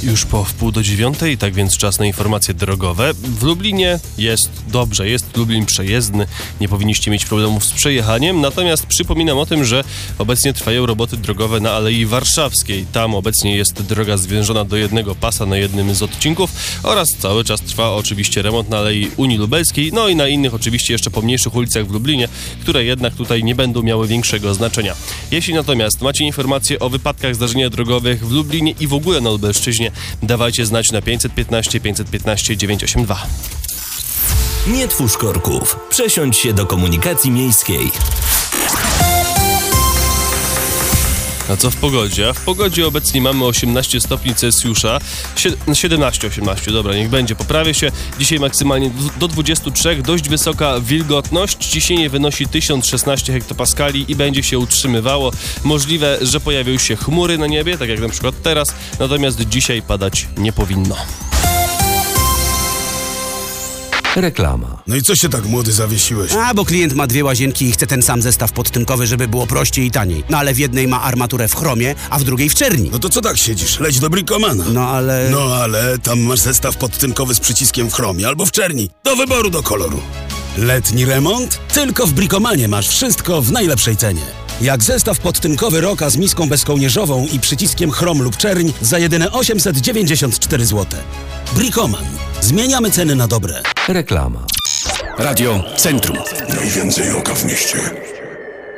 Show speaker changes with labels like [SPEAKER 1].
[SPEAKER 1] już po 8:30, tak więc czas na informacje drogowe. W Lublinie jest dobrze, jest Lublin przejezdny, nie powinniście mieć problemów z przejechaniem, natomiast przypominam o tym, że obecnie trwają roboty drogowe na Alei Warszawskiej. Tam obecnie jest droga zwężona do jednego pasa na jednym z odcinków oraz cały czas trwa oczywiście remont na Alei Unii Lubelskiej, no i na innych oczywiście jeszcze pomniejszych ulicach w Lublinie, które jednak tutaj nie będą miały większego znaczenia. Jeśli natomiast macie informacje o wypadkach, zdarzeniach drogowych w Lublinie i w ogóle na Lubelszczyźnie, dawajcie znać na 515 515 982.
[SPEAKER 2] Nie twórz korków. Przesiądź się do komunikacji miejskiej.
[SPEAKER 1] A co w pogodzie? A w pogodzie obecnie mamy 18 stopni Celsjusza, 17-18, dobra, niech będzie, poprawię się. Dzisiaj maksymalnie do 23, dość wysoka wilgotność, ciśnienie wynosi 1016 hektopaskali i będzie się utrzymywało. Możliwe, że pojawią się chmury na niebie, tak jak na przykład teraz, natomiast dzisiaj padać nie powinno.
[SPEAKER 2] Reklama.
[SPEAKER 3] No i co się tak młody zawiesiłeś?
[SPEAKER 4] Bo klient ma 2 łazienki i chce ten sam zestaw podtynkowy, żeby było prościej i taniej. No ale w jednej ma armaturę w chromie, a w drugiej w czerni.
[SPEAKER 3] No to co tak siedzisz? Leć do Bricomana.
[SPEAKER 4] No ale
[SPEAKER 3] Tam masz zestaw podtynkowy z przyciskiem w chromie albo w czerni. Do wyboru, do koloru. Letni remont? Tylko w Bricomanie masz wszystko w najlepszej cenie. Jak zestaw podtynkowy Roka z miską bezkołnierzową i przyciskiem chrom lub czerń za jedyne 894 zł. Bricoman. Zmieniamy ceny na dobre.
[SPEAKER 2] Reklama.
[SPEAKER 5] Radio Centrum.
[SPEAKER 6] Najwięcej oka w mieście.